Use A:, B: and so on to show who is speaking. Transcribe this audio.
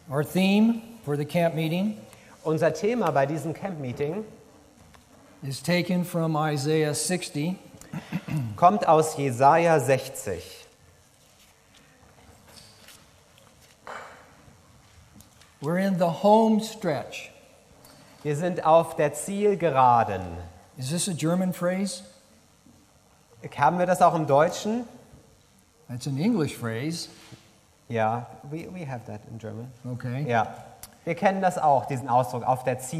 A: Our theme for the camp meeting
B: Unser Thema bei diesem Camp-Meeting
A: is taken from Isaiah 60,
B: kommt aus Jesaja 60.
A: We're in the home stretch.
B: Wir sind auf der Zielgeraden.
A: Is this a German phrase?
B: Haben wir das auch im Deutschen?
A: That's an English phrase.
B: Ja, we have that in German.
A: Okay.
B: Ja, wir kennen das auch, diesen Ausdruck, auf der Zielgeraden.